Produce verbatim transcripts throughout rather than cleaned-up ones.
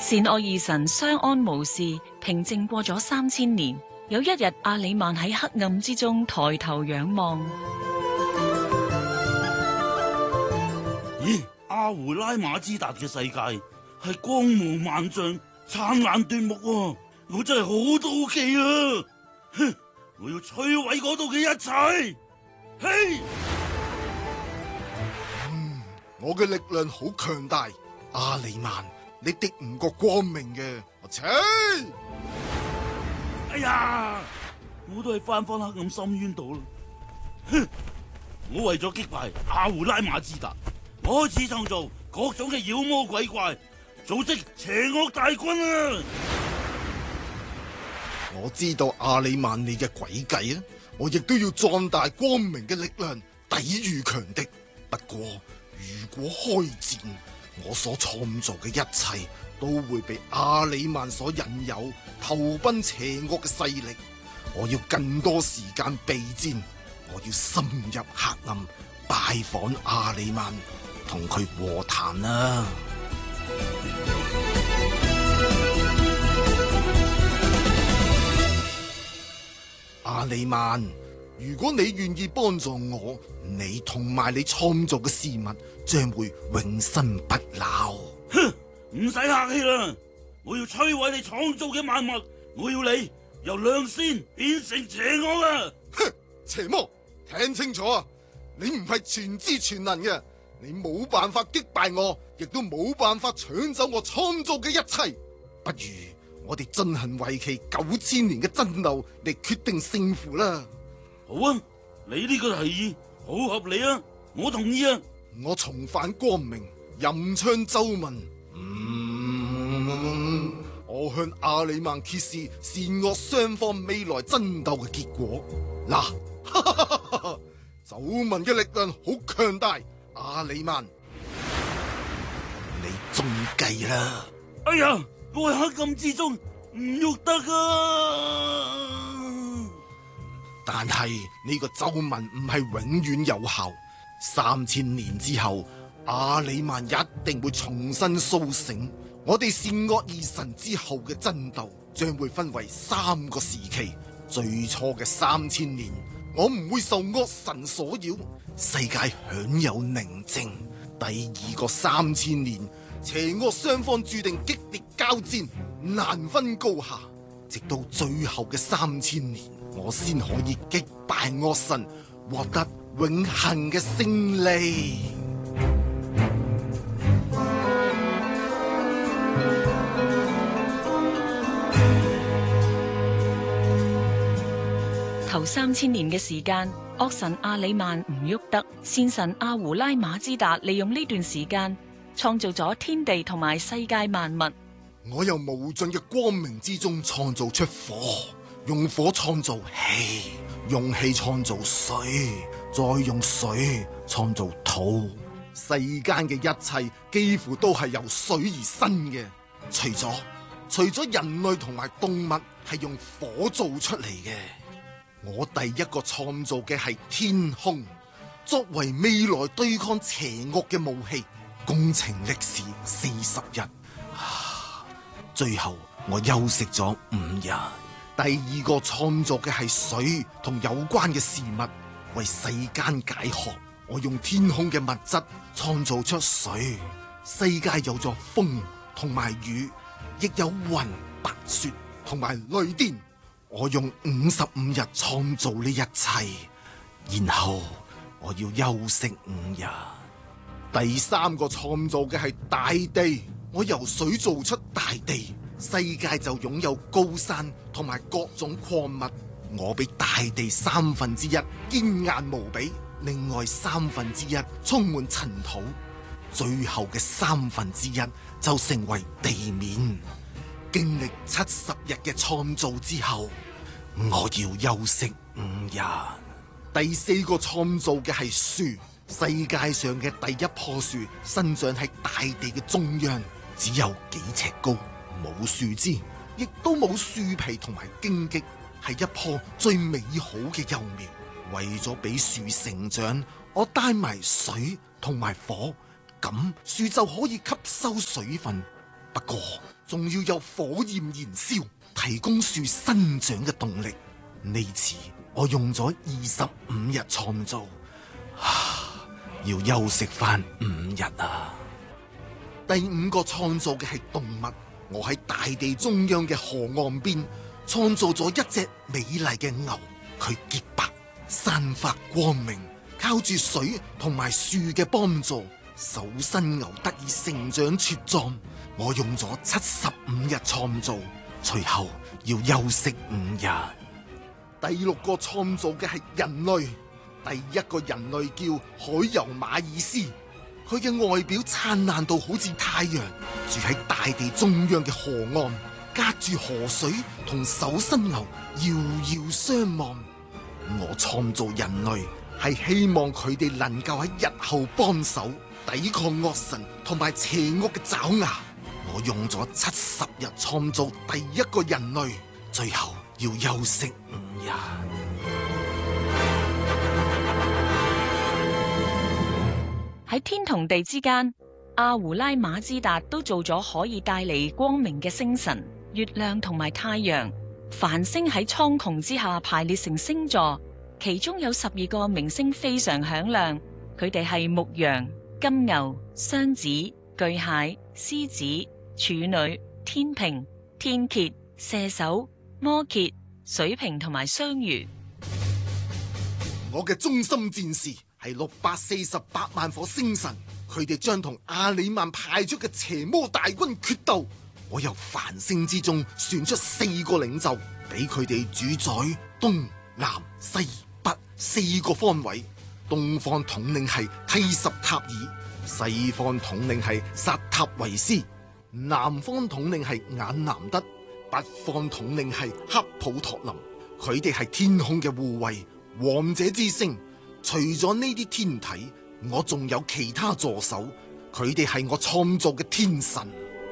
善惡二神相安無事，平靜過咗三千年。有一日，阿里曼喺黑暗之中抬頭仰望。 咦，阿胡拉馬茲達嘅世界係光芒萬丈、燦爛奪目喎，我真係好妒忌啊！哼，我要摧毀嗰度嘅一切。嘿， 嗯，我嘅力量好強大，阿里曼，你敵唔過光明嘅。我切！ 哎呀，我都係翻返黑暗深淵度啦。哼，我為咗擊敗阿胡拉馬茲達，我開始創造各種嘅妖魔鬼怪，組織邪惡大軍啊！ 我知道阿里曼你嘅詭計啊，我亦都要壯大光明嘅力量，抵禦強敵。不過如果開戰，我所創造嘅一切都會被阿里曼所引誘，投奔邪惡嘅勢力。我要更多時間備戰，我要深入黑暗，拜訪阿里曼，同佢和談啊！阿里曼，如果你願意幫助我，你同埋你創造嘅事物將會永生不朽。 哼，唔使客氣啦，我要摧毀你創造嘅萬物，我要你由良善變成邪惡啊！ 哼，邪魔，聽清楚啊！你唔係全知全能嘅，你冇辦法擊敗我，亦都冇辦法搶走我創造嘅一切。不如我哋進行為期九千年嘅爭鬥嚟決定勝負啦！ 好啊，你呢個提議好合理啊，我同意啊！ 我重返光明，吟唱奏聞，嗯，我向阿里曼揭示善惡雙方未來爭鬥嘅結果。嗱，奏聞嘅力量好強大，阿里曼，你中計啦！ 哎呀，我喺黑暗之中唔喐得啊！ 但係呢個奏聞唔係永遠有效，三千年之後，阿里曼一定會重新甦醒。我哋善惡二神之後嘅爭鬥將會分為三個時期。最初嘅三千年，我唔會受惡神所擾，世界享有寧靜。第二個三千年，邪惡雙方注定激烈交戰，難分高下。直到最後嘅三千年，我先可以擊敗惡神，獲得永恆嘅勝利。 頭三千年嘅時間，惡神阿里曼唔喐得，善神阿胡拉馬茲達利用呢段時間創造咗天地同埋世界萬物。 我由無盡嘅光明之中創造出火，用火創造氣，用氣創造水，再用水創造土。世間嘅一切幾乎都係由水而生嘅，除咗除咗人類同埋動物係用火做出嚟嘅。我第一個創造嘅係天空，作為未來對抗邪惡嘅武器。工程歷時四十日。最後我休息咗五日。第二個創造嘅係水同有關嘅事物，為世間解渴。我用天空嘅物質創造出水，世界有咗風同埋雨，亦有雲、白雪同埋雷電。我用五十五日創造呢一切，然後我要休息五日。第三個創造嘅係大地。我由水做出大地，世界就擁有高山同埋各種礦物。我比大地三分之一堅硬無比，另外三分之一充滿塵土，最後嘅三分之一就成為地面。經歷七十日嘅創造之後，我要休息五日。第四個創造嘅係樹，世界上嘅第一棵樹生長喺大地嘅中央。只有幾尺高，冇樹枝，亦都冇樹皮同埋荊棘，係一棵最美好嘅幼苗。為咗俾樹成長，我帶埋水同埋火，咁樹就可以吸收水分。 不過仲要有火焰燃燒，提供樹生長嘅動力。呢次我用咗二十五日創造，啊，要休息翻五日啊！第五個創造嘅係動物，我喺大地中央嘅河岸邊創造咗一隻美麗嘅牛，佢潔白，散發光明，靠住水同埋樹嘅幫助，首生牛得以成長茁壯。我用咗七十五日創造，隨後要休息五日。第六個創造嘅係人類，第一個人類叫海尤馬爾斯，佢嘅外表燦爛到好似太陽，住喺大地中央嘅河岸，隔住河水同首生牛遙遙相望。我創造人類係希望佢哋能夠喺日後幫手抵抗惡神同埋邪惡嘅爪牙。我用咗七十日創造第一個人類，最後要休息五日。 喺天同地之間，阿胡拉馬茲達都做咗可以帶嚟光明嘅星辰、月亮同埋太陽。繁星喺蒼穹之下排列成星座，其中有十二個明星非常響亮，佢哋係牧羊、金牛、雙子、巨蟹、獅子、處女、天平、天蠍、射手、摩羯、水瓶同埋雙魚。 我嘅中心戰士係六百四十八萬顆星辰，佢哋將同阿里曼派出嘅邪魔大軍決鬥。我由繁星之中選出四個領袖，俾佢哋主宰東南西北四個方位。東方統領係梯什塔爾，西方統領係薩塔維斯，南方統領係眼南德，北方統領係克普托林。佢哋係天空嘅護衛，王者之星。除咗呢啲天體，我仲有其他助手，佢哋係我創造嘅天神。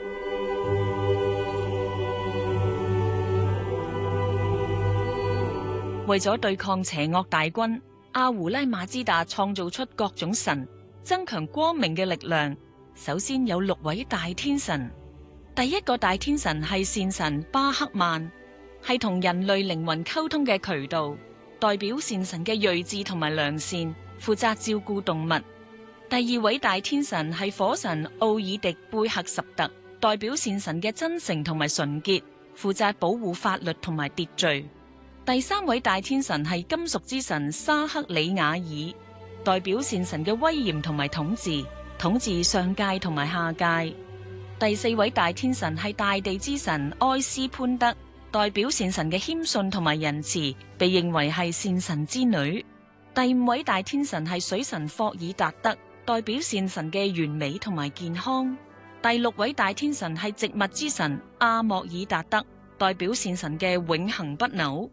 為咗對抗邪惡大軍，阿胡拉馬茲達創造出各種神，增強光明嘅力量。首先有六位大天神，第一個大天神係善神巴克曼，係同人類靈魂溝通嘅渠道，代表善神嘅睿智同埋良善，負責照顧動物。第二位大天神係火神奧爾迪貝克什特，代表善神嘅真誠同埋純潔，負責保護法律同埋秩序。第三位大天神係金屬之神沙克里亞爾，代表善神嘅威嚴同埋統治，統治上界同埋下界。第四位大天神係大地之神埃斯潘德，代表善神嘅謙遜同埋仁慈，被認為係善神之女。第五位大天神係水神霍爾達德，代表善神嘅完美同埋健康。第六位大天神係植物之神阿莫爾達德，代表善神嘅永恆不朽。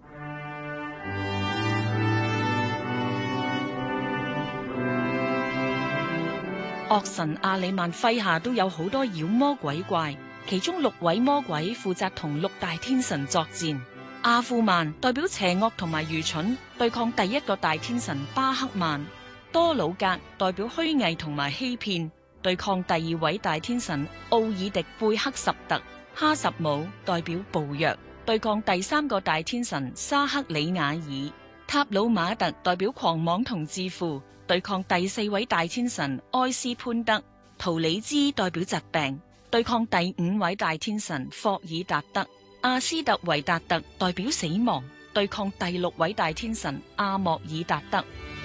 惡神阿里曼麾下都有好多妖魔鬼怪，其中六位魔鬼負責同六大天神作戰。阿富曼代表邪惡同埋愚蠢，對抗第一個大天神巴克曼；多魯格代表虛偽同埋欺騙，對抗第二位大天神奧爾迪貝克什特；哈什姆代表暴虐，對抗第三個大天神沙克里亞爾；塔魯馬特代表狂妄同自負，對抗第四位大天神埃斯潘德；圖里茲代表疾病，對抗第五位大天神霍爾達德；阿斯特維達特代表死亡，對抗第六位大天神阿莫爾達德。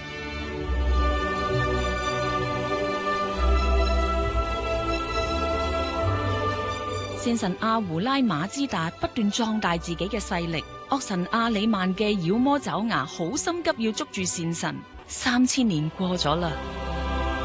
善神阿胡拉馬茲達不斷壯大自己嘅勢力，惡神阿里曼嘅妖魔爪牙好心急要捉住善神。三千年過咗啦。